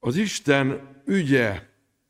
az Isten ügye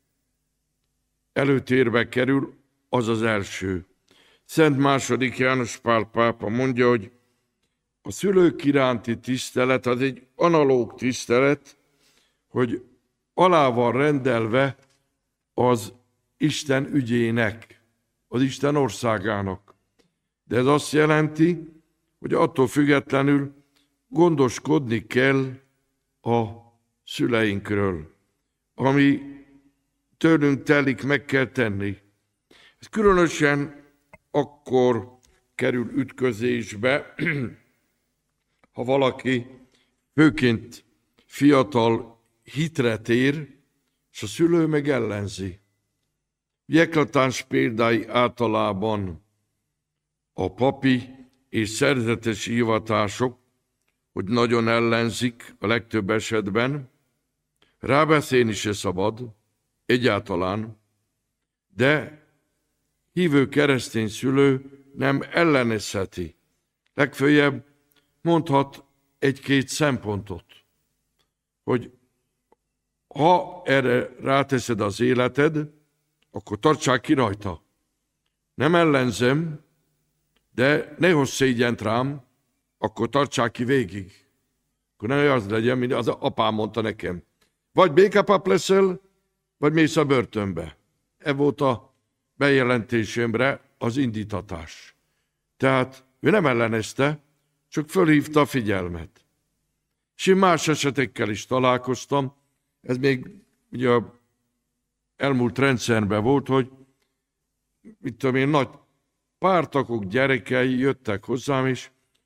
előtérbe kerül, az az első. Szent II. János Pál pápa mondja, hogy a szülők iránti tisztelet az egy analóg tisztelet, hogy alá van rendelve az Isten ügyének, az Isten országának. De ez azt jelenti, hogy attól függetlenül gondoskodni kell a szüleinkről, ami tőlünk telik, meg kell tenni. Ez különösen akkor kerül ütközésbe, ha valaki főként fiatal hitre tér, és a szülő meg ellenzi. Eklatáns példái általában a papi és szerzetes hivatások, hogy nagyon ellenzik a legtöbb esetben, rábeszélni se szabad, egyáltalán, de hívő keresztény szülő nem ellenezheti. Legföljebb mondhat egy-két szempontot, hogy ha erre ráteszed az életed, akkor tartsák ki rajta. Nem ellenzem, de ne hozz szégyent rám, akkor tartsák ki végig. Akkor ne az legyen, mint az apám mondta nekem. Vagy békepap leszel, vagy mész a börtönbe. Ez volt a bejelentésemre az indítatás. Tehát ő nem ellenezte, csak fölhívta a figyelmet. És én más esetekkel is találkoztam, ez még ugye a elmúlt rendszerben volt, hogy mit tudom én, nagy pártakok gyerekei jöttek hozzám, és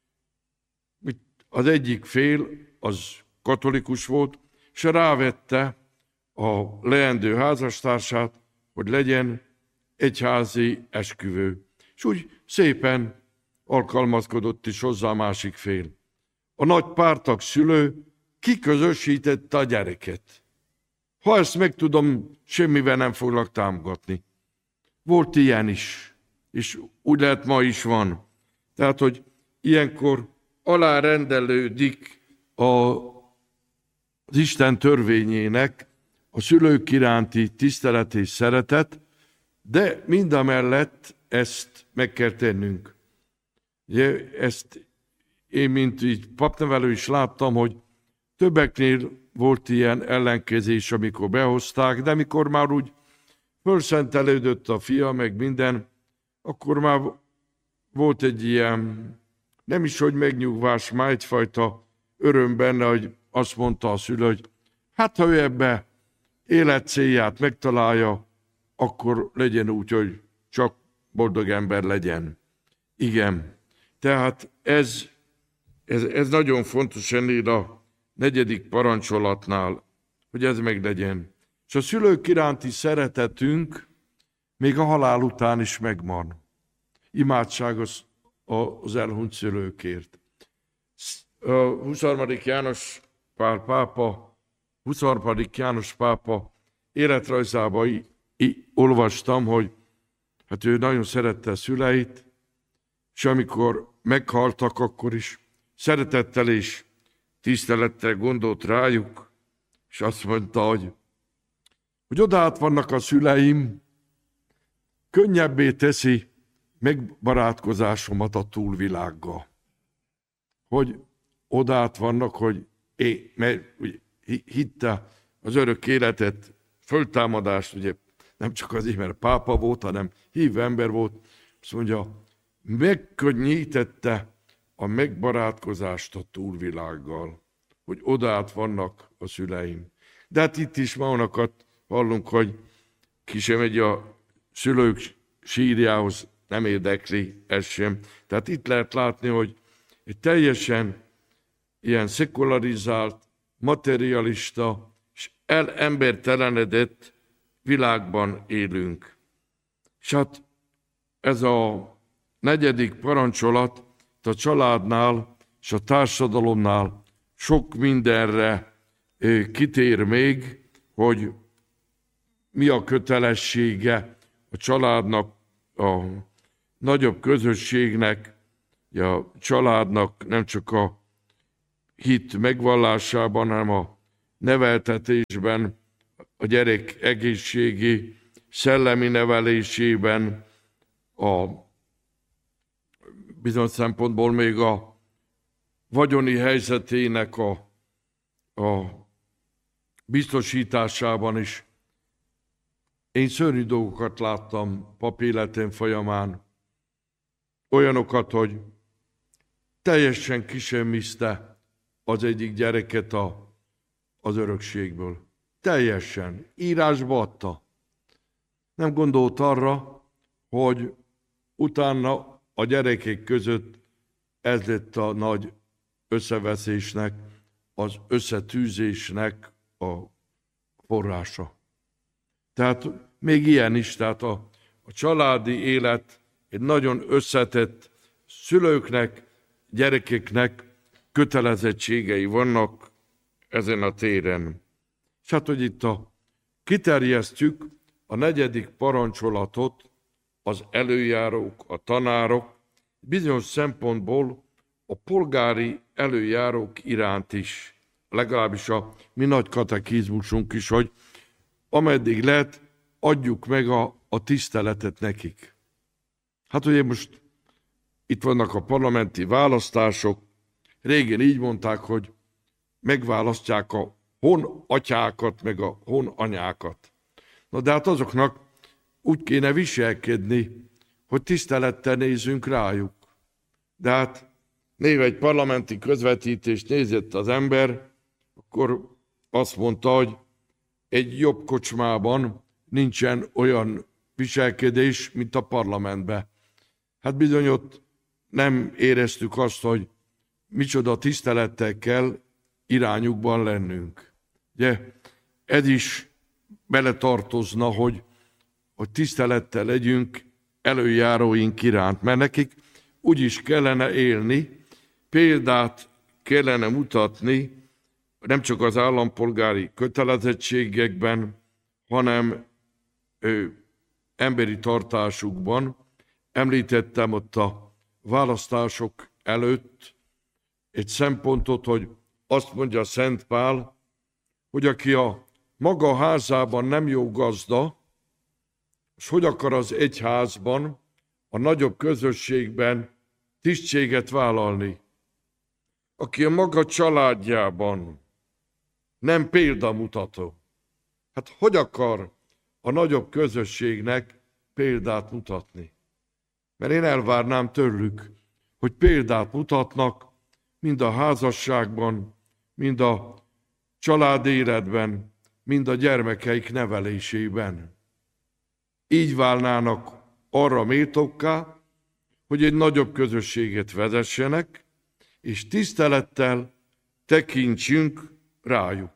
az egyik fél az katolikus volt, és rávette a leendő házastársát, hogy legyen egyházi esküvő. És úgy szépen alkalmazkodott is hozzá a másik fél. A nagy pártak szülő kiközösítette a gyereket. Ha ezt megtudom, semmivel nem foglak támogatni. Volt ilyen is, és úgy lehet ma is van. Tehát, hogy ilyenkor alárendelődik az Isten törvényének a szülők iránti tisztelet és szeretet, de mindamellett ezt meg kell tennünk. Ezt én, mint így papnevelő is láttam, hogy többeknél volt ilyen ellenkezés, amikor behozták, de amikor már úgy fölszentelődött a fia, meg minden, akkor már volt egy ilyen, nem is hogy megnyugvás, már egyfajta öröm benne, hogy azt mondta a szülő, hogy hát ha ő ebbe életcélját megtalálja, akkor legyen úgy, hogy csak boldog ember legyen. Igen, tehát ez nagyon fontos ennél a 4. parancsolatnál, hogy ez meglegyen. És a szülők iránti szeretetünk még a halál után is megvan. Imádság az elhunyt szülőkért. A 23. János pápa életrajzában olvastam, hogy hát ő nagyon szerette a szüleit, és amikor meghaltak, akkor is szeretettel és tisztelettel gondolt rájuk, és azt mondta, hogy odaát vannak a szüleim, könnyebbé teszi megbarátkozásomat a túlvilággal. Hogy odaát vannak, hogy mert hitte az örök életet, föltámadást, ugye nem csak azért, mert pápa volt, hanem hívő ember volt, azt mondja, megkönnyítette a megbarátkozást a túlvilággal, hogy odaát vannak a szüleim. De hát itt is ma onokat hallunk, hogy ki sem megy a szülők sírjához, nem érdekli ez sem. Tehát itt lehet látni, hogy egy teljesen ilyen szekularizált, materialista és elembertelenedett világban élünk. És hát ez a 4. parancsolat a családnál és a társadalomnál sok mindenre kitér még, hogy mi a kötelessége a családnak, a nagyobb közösségnek, a családnak nem csak a hit megvallásában, hanem a neveltetésben, a gyerek egészségi, szellemi nevelésében, a bizonyos szempontból még a vagyoni helyzetének a biztosításában is. Én szörnyű dolgokat láttam pap életem folyamán. Olyanokat, hogy teljesen kisemmizte az egyik gyereket az örökségből. Teljesen. Írásba adta. Nem gondolt arra, hogy utána a gyerekek között ez lett a nagy összeveszésnek, az összetűzésnek a forrása. Tehát még ilyen is, tehát a családi élet egy nagyon összetett, szülőknek, gyerekeknek kötelezettségei vannak ezen a téren. És hát, hogy itt kiterjesztjük a 4. parancsolatot, az előjárók, a tanárok, bizonyos szempontból a polgári előjárók iránt is, legalábbis a mi nagy katekizmusunk is, hogy ameddig lehet, adjuk meg a tiszteletet nekik. Hát ugye most itt vannak a parlamenti választások, régen így mondták, hogy megválasztják a honatyákat, meg a honanyákat. Na de hát azoknak úgy kéne viselkedni, hogy tisztelettel nézzünk rájuk. De hát néha egy parlamenti közvetítést nézett az ember, akkor azt mondta, hogy egy jobb kocsmában nincsen olyan viselkedés, mint a parlamentben. Hát bizony ott nem éreztük azt, hogy micsoda tisztelettel kell irányukban lennünk. Ugye, ez is beletartozna, hogy tisztelettel legyünk előjáróink iránt, mert nekik úgy is kellene élni, példát kellene mutatni, nem csak az állampolgári kötelezettségekben, hanem emberi tartásukban. Említettem ott a választások előtt egy szempontot, hogy azt mondja Szent Pál, hogy aki a maga házában nem jó gazda, és hogy akar az egyházban, a nagyobb közösségben tisztséget vállalni. Aki a maga családjában nem példamutató. Hát hogy akar a nagyobb közösségnek példát mutatni? Mert én elvárnám tőlük, hogy példát mutatnak mind a házasságban, mind a család életben, mind a gyermekeik nevelésében. Így válnának arra méltókká, hogy egy nagyobb közösséget vezessenek, és tisztelettel tekintsünk rájuk.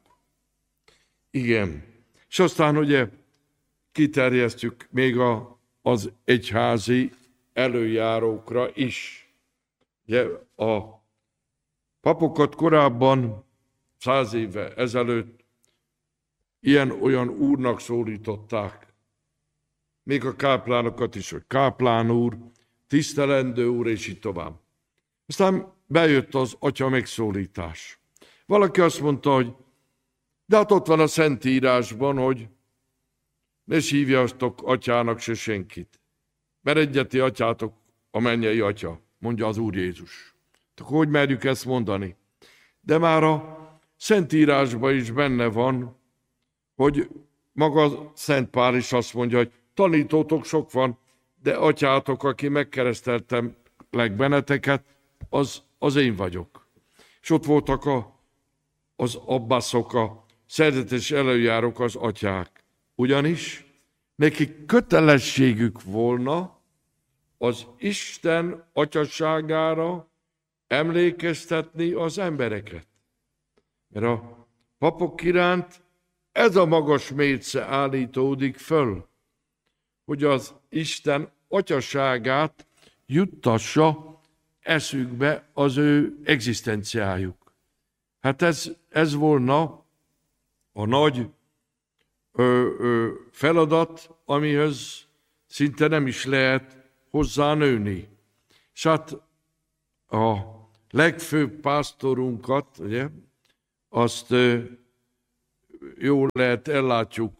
Igen. És aztán ugye kiterjesztjük még az egyházi előjárókra is. Ugye a papokat korábban, 100 éve ezelőtt ilyen-olyan úrnak szólították. Még a káplánokat is, hogy káplán úr, tisztelendő úr, és így tovább. Aztán bejött az atya megszólítás. Valaki azt mondta, hogy de hát ott van a Szentírásban, hogy ne hívjatok atyának se senkit. Mert egyeti atyátok a mennyei atya, mondja az Úr Jézus. Akkor hogy merjük ezt mondani? De már a Szentírásban is benne van, hogy maga Szent Pál is azt mondja, hogy tanítótok sok van, de atyátok, aki megkereszteltemlek benneteket, az én vagyok. És ott voltak az abbászok, a szerzetes előjárók, az atyák. Ugyanis nekik kötelességük volna az Isten atyaságára emlékeztetni az embereket. Mert a papok iránt ez a magas mérce állítódik föl, hogy az Isten atyaságát juttassa eszükbe az ő egzisztenciájuk. Hát ez volna a nagy feladat, amihez szinte nem is lehet hozzá nőni. És hát a legfőbb pásztorunkat, ugye, azt jól lehet ellátjuk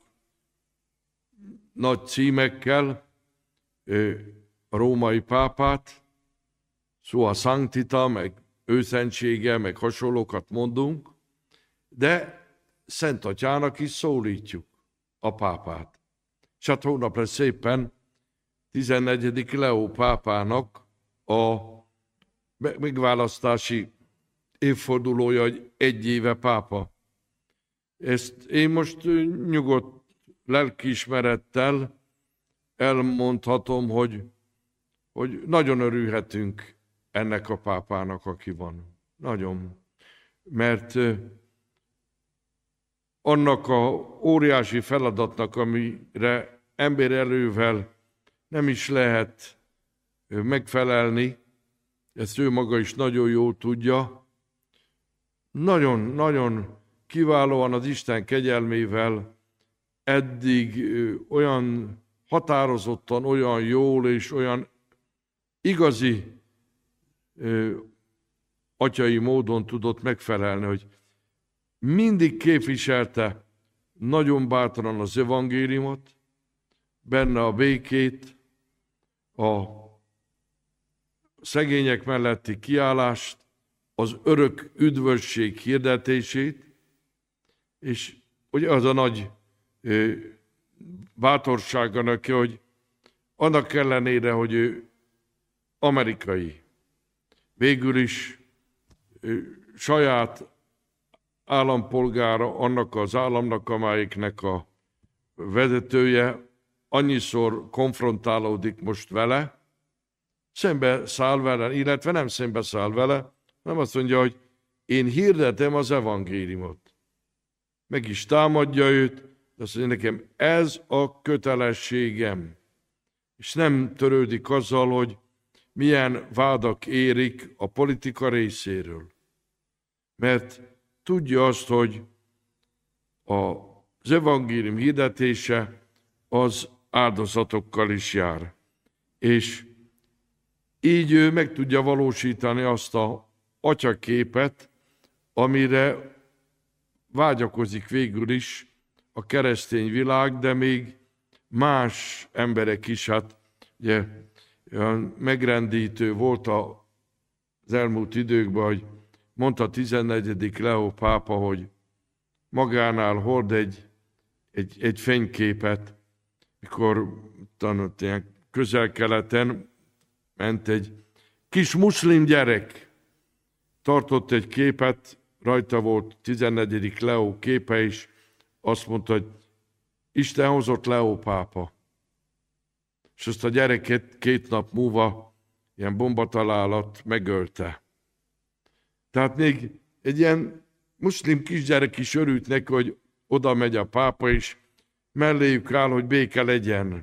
nagy címekkel a római pápát, Sua Sanctita, meg őszentsége, meg hasonlókat mondunk, de Szent Atyának is szólítjuk a pápát. És hát hónap lesz szépen 14. Leó pápának a megválasztási évfordulója, hogy 1 éve pápa. Ezt én most nyugodt lelkiismerettel elmondhatom, hogy nagyon örülhetünk ennek a pápának, aki van. Nagyon. Mert annak a óriási feladatnak, amire embererővel nem is lehet megfelelni, ezt ő maga is nagyon jól tudja, nagyon-nagyon kiválóan az Isten kegyelmével eddig olyan határozottan, olyan jól és olyan igazi atyai módon tudott megfelelni, hogy mindig képviselte nagyon bátran az evangéliumot, benne a békét, a szegények melletti kiállást, az örök üdvösség hirdetését, és ugye az a nagy bátorsága neki, hogy annak ellenére, hogy ő amerikai, végül is saját állampolgára annak az államnak, amelyiknek a vezetője annyiszor konfrontálódik most vele, szembe száll vele, illetve nem szembe száll vele, hanem azt mondja, hogy én hirdetem az evangéliumot. Meg is támadja őt, de azt mondja, nekem ez a kötelességem. És nem törődik azzal, hogy milyen vádak érik a politika részéről. Mert tudja azt, hogy az evangélium hirdetése az áldozatokkal is jár. És így ő meg tudja valósítani azt az atyaképet, amire vágyakozik végül is a keresztény világ, de még más emberek is, hát ugye megrendítő volt az elmúlt időkben, hogy mondta 14. Leó pápa, hogy magánál hord egy fényképet, mikor tanult ilyen Közel-Keleten ment egy kis muszlim gyerek, tartott egy képet, rajta volt 14. Leó képe is, azt mondta, hogy Isten hozott Leó pápa. És azt a gyereket 2 nap múlva ilyen bombatalálat megölte. Tehát még egy ilyen muszlim kisgyerek is örült neki, hogy oda megy a pápa, és melléjük áll, hogy béke legyen.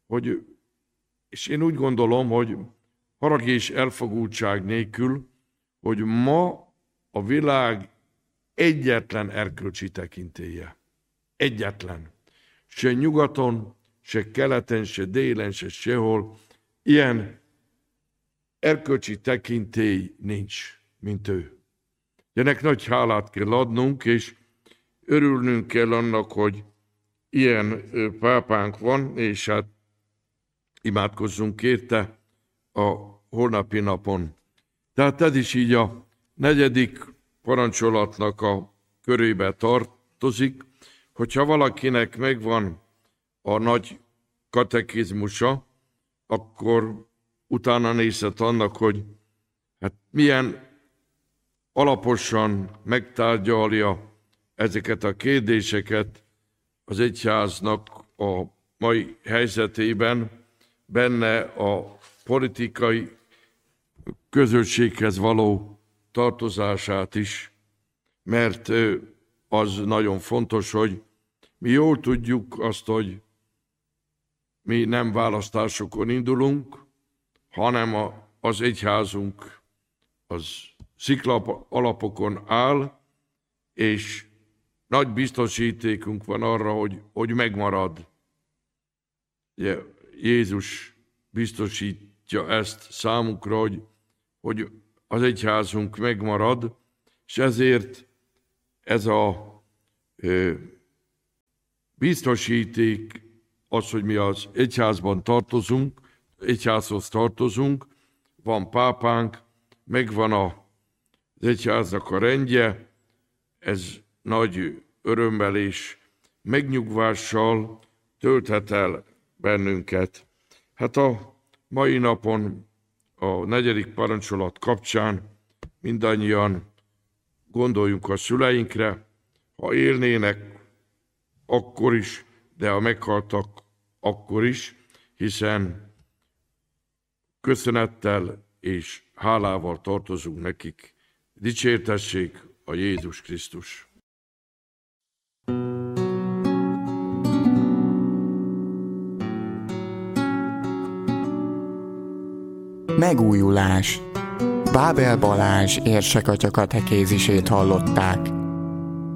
És én úgy gondolom, hogy harag és elfogultság nélkül, hogy ma a világ egyetlen erkölcsi tekintélye. Egyetlen. Se nyugaton, se keleten, se délen, se sehol ilyen erkölcsi tekintély nincs, mint ő. Ennek nagy hálát kell adnunk, és örülnünk kell annak, hogy ilyen pápánk van, és hát imádkozzunk érte a holnapi napon. Tehát ez is így a 4. parancsolatnak a körébe tartozik, hogyha valakinek megvan a nagy katekizmusa, akkor utána nézhet annak, hogy hát milyen alaposan megtárgyalja ezeket a kérdéseket az egyháznak a mai helyzetében, benne a politikai közösséghez való tartozását is, mert az nagyon fontos, hogy mi jól tudjuk azt, hogy mi nem választásokon indulunk, hanem az egyházunk az szikla alapokon áll, és nagy biztosítékunk van arra, hogy megmarad. Jézus biztosítja ezt számunkra, hogy az egyházunk megmarad, és ezért ez a biztosíték az, hogy mi az egyházban tartozunk, egyházhoz tartozunk, van pápánk, megvan az egyháznak a rendje, ez nagy örömmel és megnyugvással tölthet el bennünket. Hát a mai napon a 4. parancsolat kapcsán mindannyian gondoljunk a szüleinkre, ha élnének, akkor is, de ha meghaltak, akkor is, hiszen köszönettel és hálával tartozunk nekik. Dicsértessék a Jézus Krisztus! Megújulás. Bábel Balázs érsekatya katekézisét hallották.